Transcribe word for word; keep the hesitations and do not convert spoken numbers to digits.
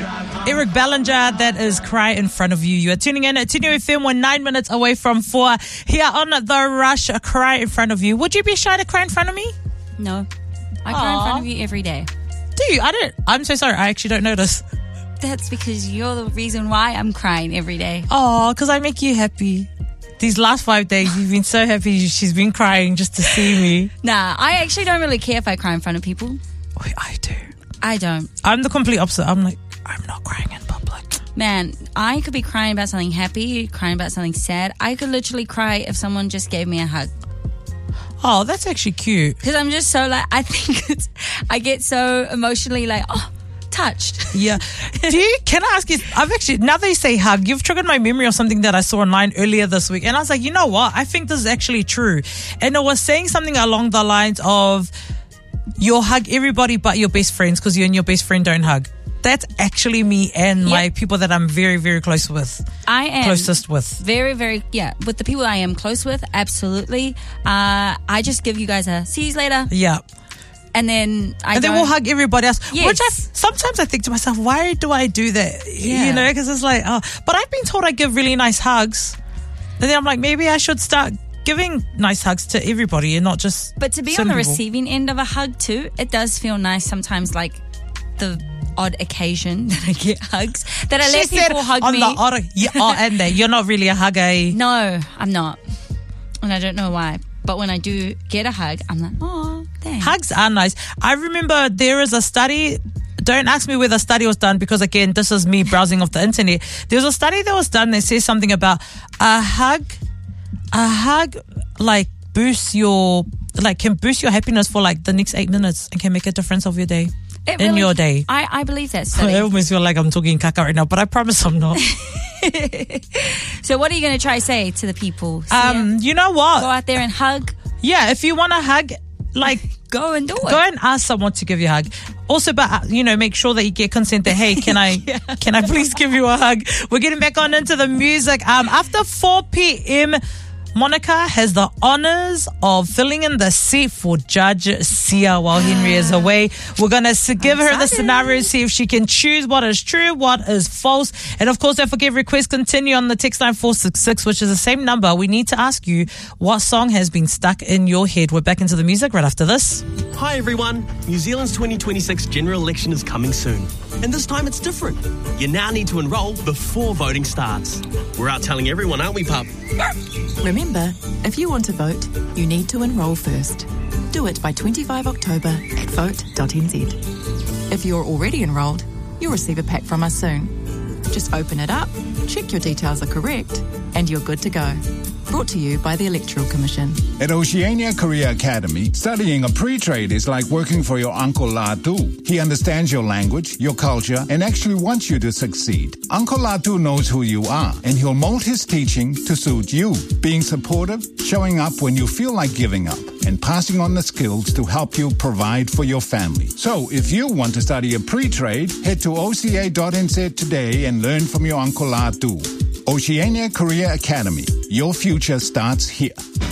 Eric Ballinger, that is Cry in Front of You. You are tuning in at Tinu F M. We're nine minutes away from four. Here on The Rush, Cry in Front of You. Would you be shy to cry in front of me? No. I cry in front of you every day. Do you? I don't. I'm so sorry. I actually don't notice. That's because you're the reason why I'm crying every day. Oh, because I make you happy. These last five days, you've been so happy. She's been crying just to see me. Nah, I actually don't really care if I cry in front of people. Wait, I do. I don't. I'm the complete opposite. I'm like, I'm not crying in public. Man, I could be crying about something happy, crying about something sad. I could literally cry if someone just gave me a hug. Oh, that's actually cute. Because I'm just so like, I think it's, I get so emotionally like, oh, touched. Yeah. Do you, can I ask you, I've actually, now that you say hug, you've triggered my memory of something that I saw online earlier this week. And I was like, you know what? I think this is actually true. And it was saying something along the lines of, you'll hug everybody but your best friends because you and your best friend don't hug. That's actually me and yep. my people that I'm very, very close with. I am. Closest with. Very, very, yeah. With the people I am close with, absolutely. Uh, I just give you guys a see you later. Yeah. And then I And then don't, we'll hug everybody else. Yes. Which I, sometimes I think to myself, why do I do that? Yeah. You know, because it's like, oh. But I've been told I give really nice hugs. And then I'm like, maybe I should start giving nice hugs to everybody and not just But to be on the people. receiving end of a hug too, it does feel nice sometimes, like the odd occasion that I get hugs, that I she let said people hug on me. The odd, yeah, oh, and there, you're not really a hugger. No, I'm not. And I don't know why. But when I do get a hug, I'm like, oh, thanks. Hugs are nice. I remember there is a study. Don't ask me where the study was done because, again, this is me browsing off the internet. There was a study that was done that says something about a hug, a hug like boosts your, like can boost your happiness for like the next eight minutes and can make a difference of your day. It in really, your day. I, I believe that study. I almost feel like I'm talking caca right now, but I promise I'm not. So what are you going to try to say to the people? See Um, ya? you know what? Go out there and hug. Yeah, if you want to hug, like, go and do it. Go and ask someone to give you a hug. Also, but you know, make sure that you get consent that, hey, can I yeah. can I please give you a hug? We're getting back on into the music. Um, after four p.m., Monica has the honors of filling in the seat for Judge Sia while Henry is away. We're going to give her the scenario, see if she can choose what is true, what is false. And of course, don't forget, requests continue on the text line four six six, which is the same number. We need to ask you what song has been stuck in your head. We're back into the music right after this. Hi everyone. New Zealand's twenty twenty-six general election is coming soon. And this time it's different. You now need to enrol before voting starts. We're out telling everyone, aren't we, pup? Remember, if you want to vote, you need to enrol first. Do it by twenty-fifth of October at vote dot n z. If you're already enrolled, you'll receive a pack from us soon. Just open it up, check your details are correct, and you're good to go. Brought to you by the Electoral Commission. At Oceania Career Academy, studying a pre-trade is like working for your Uncle Latu. He understands your language, your culture, and actually wants you to succeed. Uncle Latu knows who you are, and he'll mold his teaching to suit you. Being supportive, showing up when you feel like giving up, and passing on the skills to help you provide for your family. So, if you want to study a pre-trade, head to o c a dot n z today and learn from your Uncle Latu. Oceania Career Academy. Your future starts here.